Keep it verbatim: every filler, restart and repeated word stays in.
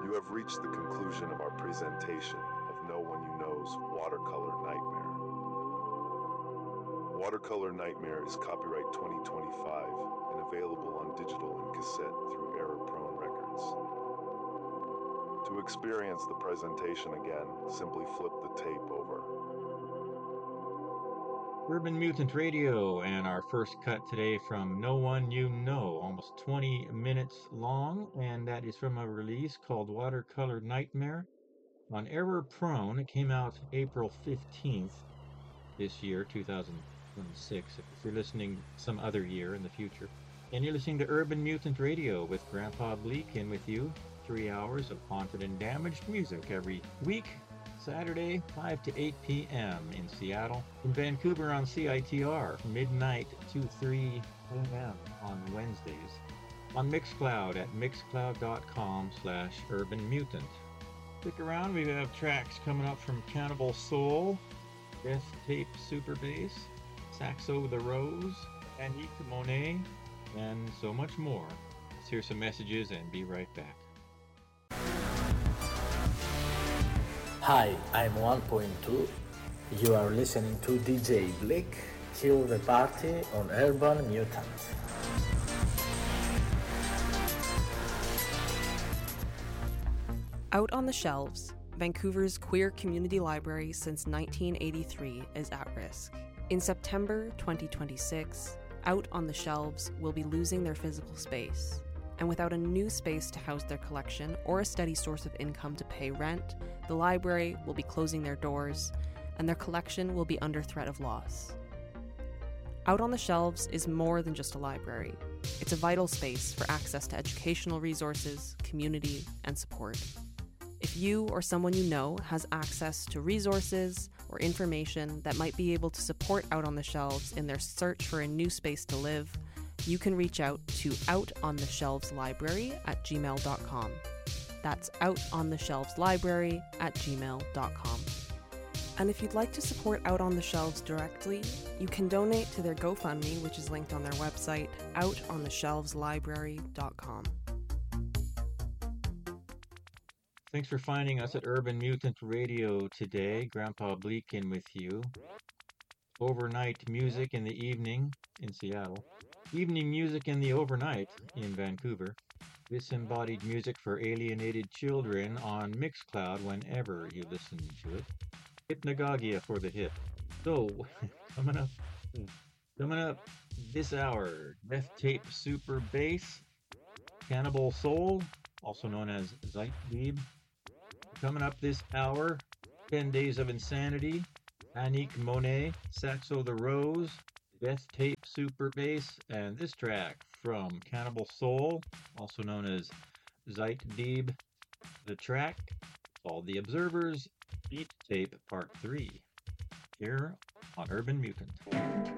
You have reached the conclusion of our presentation of No One You Know's Watercolor Nightmare. Watercolor Nightmare is copyright twenty twenty-five and available on digital and cassette through Error Prone Records. To experience the presentation again, simply flip the tape over. Urban Mutant Radio, and our first cut today from No One You Know, almost twenty minutes long, and that is from a release called Watercolor Nightmare on Error Prone. It came out April fifteenth this year, two thousand twenty-six, if you're listening some other year in the future. And you're listening to Urban Mutant Radio with Grandpa Bleak in with you. Three hours of haunted and damaged music every week. Saturday, five to eight p.m. in Seattle. In Vancouver on C I T R, midnight to three a.m. on Wednesdays. On Mixcloud at mixcloud.com slash urban mutant. Stick around, we have tracks coming up from Cannibal Soul, Death Tape Super Bass, Saxo the Rose, Annick Monet, and so much more. Let's hear some messages and be right back. Hi, I'm one point two. You are listening to D J Bleak. Kill the party on Urban Mutant. Out on the Shelves, Vancouver's queer community library since nineteen eighty-three is at risk. In September twenty twenty-six, Out on the Shelves will be losing their physical space. And without a new space to house their collection or a steady source of income to pay rent, the library will be closing their doors, and their collection will be under threat of loss. Out on the Shelves is more than just a library. It's a vital space for access to educational resources, community, and support. If you or someone you know has access to resources or information that might be able to support Out on the Shelves in their search for a new space to live, you can reach out to outontheshelveslibrary at gmail dot com. That's outontheshelveslibrary at gmail dot com. And if you'd like to support Out on the Shelves directly, you can donate to their GoFundMe, which is linked on their website, out on the shelves library dot com. Thanks for finding us at Urban Mutant Radio today. Grandpa Bleak in with you. Overnight music in the evening in Seattle. Evening music in the overnight in Vancouver. Disembodied music for alienated children on Mixcloud whenever you listen to it. Hypnagogia for the hip. So, coming up, coming up this hour, Death Tape Super Bass, Cannibal Soul, also known as Zeitlieb. Coming up this hour, ten Days of Insanity, Annick Monet, Saxo the Rose, Death Tape Super Bass, and this track from Cannibal Soul, also known as Zeitlieb. The track called The Observers Beat Tape Part three, here on Urban Mutant.